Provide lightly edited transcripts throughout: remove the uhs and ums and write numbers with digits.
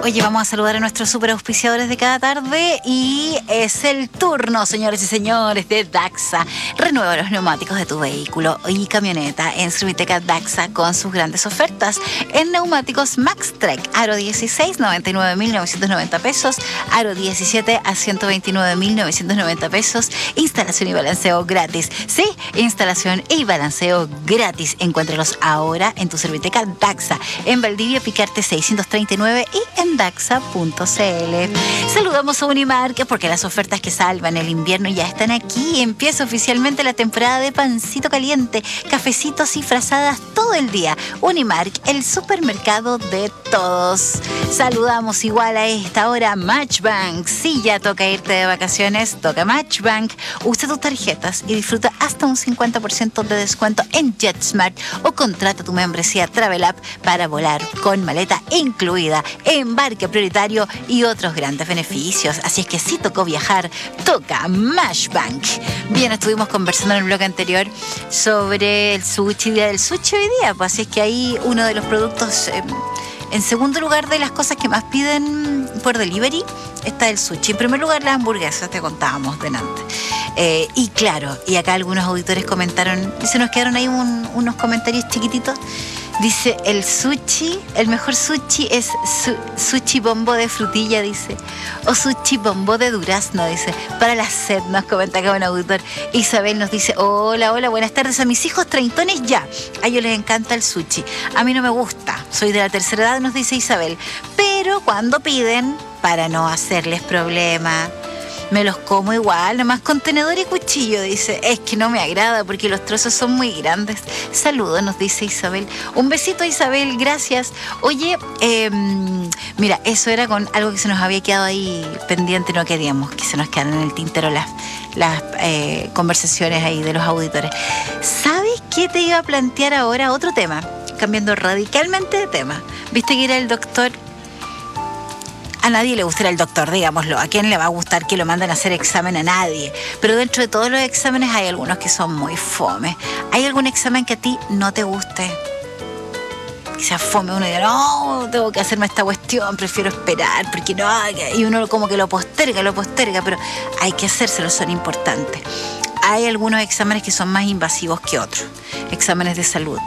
Oye, vamos a saludar a nuestros super auspiciadores de cada tarde y es el turno, señores y señores, de Daxa. Renueva los neumáticos de tu vehículo y camioneta en Serviteca Daxa con sus grandes ofertas. En neumáticos MaxTrek, aro 16, 99.990 pesos, aro 17 a 129.990 pesos, instalación y balanceo gratis. Sí, instalación y balanceo gratis. Encuéntralos ahora en tu Serviteca Daxa, en Valdivia Picarte 639 y en daxa.cl. Saludamos a Unimark porque las ofertas que salvan el invierno ya están aquí. Empieza oficialmente la temporada de pancito caliente, cafecitos y frazadas todo el día. Unimark, el supermercado de todos. Saludamos igual a esta hora Matchbank. Si ya toca irte de vacaciones, toca Matchbank. Usa tus tarjetas y disfruta hasta un 50% de descuento en JetSmart o contrata tu membresía Travel App para volar con maleta incluida, embarque prioritario y otros grandes beneficios. Así es que si tocó viajar, toca Matchbank. Bien, estuvimos conversando en el blog anterior sobre el sushi, día del sushi hoy día, pues así es que ahí uno de los productos, en segundo lugar de las cosas que más piden por delivery, está el sushi. En primer lugar, las hamburguesas, te contábamos delante. Y claro, y acá algunos auditores comentaron, y se nos quedaron ahí unos comentarios chiquititos. Dice, el sushi, el mejor sushi es sushi bombo de frutilla, dice. O sushi bombo de durazno, dice. Para la sed, nos comenta acá un auditor. Isabel nos dice, hola, buenas tardes a mis hijos treintones ya. A ellos les encanta el sushi. A mí no me gusta, soy de la tercera edad, nos dice Isabel. Pero cuando piden, para no hacerles problema, me los como igual, nomás con tenedor y cuchillo, dice. Es que no me agrada porque los trozos son muy grandes. Saludos, nos dice Isabel. Un besito, Isabel, gracias. Oye, mira, eso era con algo que se nos había quedado ahí pendiente. No queríamos que se nos quedaran en el tintero las conversaciones ahí de los auditores. ¿Sabes qué te iba a plantear ahora? Otro tema, cambiando radicalmente de tema. ¿Viste que era el doctor? A nadie le gustará el doctor, digámoslo. ¿A quién le va a gustar que lo manden a hacer examen? A nadie. Pero dentro de todos los exámenes hay algunos que son muy fome. ¿Hay algún examen que a ti no te guste? Que sea fome, uno diga, no, tengo que hacerme esta cuestión, prefiero esperar, porque no, y uno como que lo posterga, pero hay que hacérselo, son importantes. Hay algunos exámenes que son más invasivos que otros, exámenes de salud.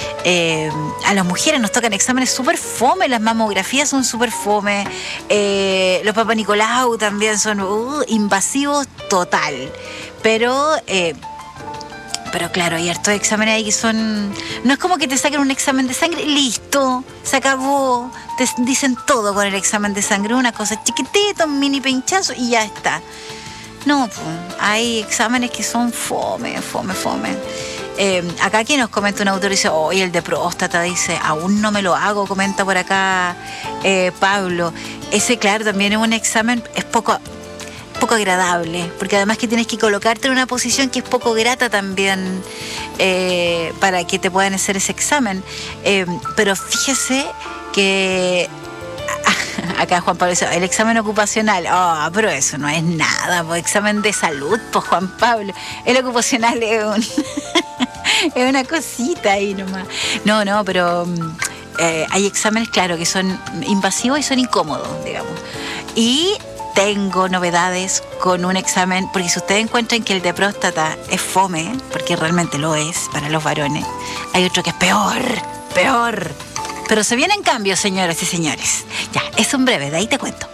A las mujeres nos tocan exámenes súper fome, las mamografías son súper fome, los Papa Nicolau también son invasivos total. Pero claro, hay hartos exámenes ahí que son... No es como que te saquen un examen de sangre, listo, se acabó. Te dicen todo con el examen de sangre, una cosa chiquitita, un mini pinchazo y ya está. No, pues, hay exámenes que son fome. Acá aquí nos comenta un autor y dice, oye, el de próstata, dice, aún no me lo hago, comenta por acá Pablo. Ese, claro, también es un examen, es poco agradable, porque además que tienes que colocarte en una posición que es poco grata también para que te puedan hacer ese examen. Pero fíjese que... Acá Juan Pablo dice, el examen ocupacional, pero eso no es nada, pues examen de salud, pues Juan Pablo, el ocupacional es es una cosita ahí nomás. No, pero hay exámenes, claro, que son invasivos y son incómodos, digamos. Y tengo novedades con un examen, porque si ustedes encuentran que el de próstata es fome, porque realmente lo es para los varones, hay otro que es peor. Pero se vienen cambios, señoras y señores. Ya, es un breve, de ahí te cuento.